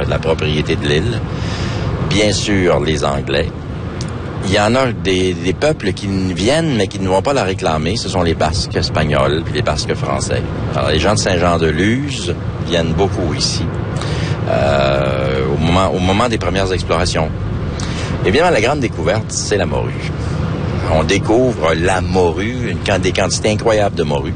la propriété de l'île. Bien sûr, les Anglais. Il y en a des peuples qui viennent, mais qui ne vont pas la réclamer. Ce sont les Basques espagnols puis les Basques français. Alors, les gens de Saint-Jean-de-Luz viennent beaucoup ici, au moment des premières explorations. Évidemment, la grande découverte, c'est la morue. On découvre la morue, des quantités incroyables de morue.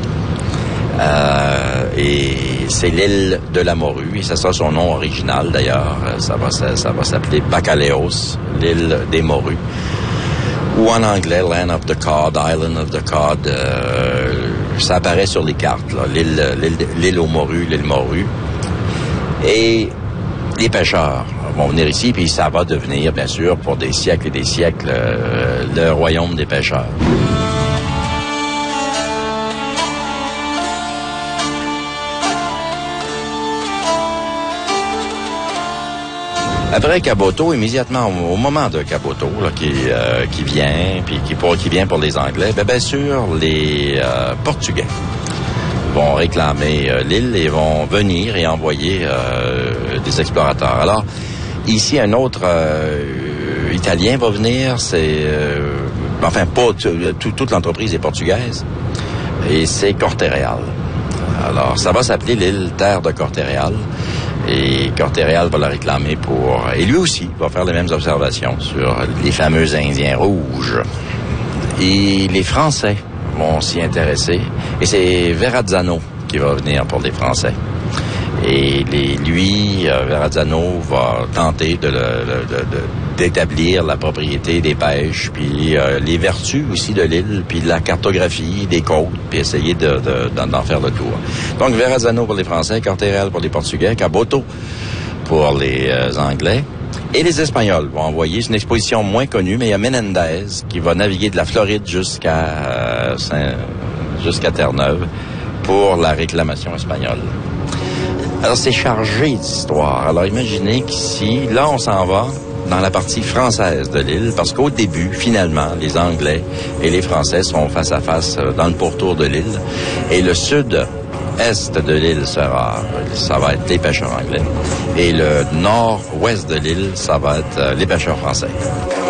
Et c'est l'île de la morue, et ça sera son nom original d'ailleurs. Ça va s'appeler Bacalhaos, l'île des morues. Ou en anglais, Land of the Cod, Island of the Cod. Ça apparaît sur les cartes, là, l'île aux morues, l'île morue. Et les pêcheurs vont venir ici, puis ça va devenir, bien sûr, pour des siècles et des siècles, le royaume des pêcheurs. Après Caboto, immédiatement au moment de Caboto, là, qui vient pour les Anglais, bien sûr, les Portugais vont réclamer l'île et vont venir et envoyer des explorateurs. Alors, ici, un autre Italien va venir, toute l'entreprise est portugaise, et c'est Corte-Real. Alors, ça va s'appeler l'île Terre de Corte-Real. Et Corte-Real va la réclamer et lui aussi va faire les mêmes observations sur les fameux Indiens rouges. Et les Français vont s'y intéresser. Et c'est Verrazzano qui va venir pour les Français. Et Verrazzano va tenter d'établir la propriété des pêches, puis les vertus aussi de l'île, puis la cartographie des côtes, puis essayer d'en faire le tour. Donc Verrazzano pour les Français, Corte-Real pour les Portugais, Caboto pour les Anglais. Et les Espagnols vont envoyer, c'est une exposition moins connue, mais il y a Menendez qui va naviguer de la Floride jusqu'à Terre-Neuve pour la réclamation espagnole. Alors, c'est chargé d'histoire. Alors, imaginez qu'ici, là, on s'en va dans la partie française de l'île, parce qu'au début, finalement, les Anglais et les Français seront face à face dans le pourtour de l'île. Et le sud-est de l'île ça va être les pêcheurs anglais. Et le nord-ouest de l'île, ça va être les pêcheurs français.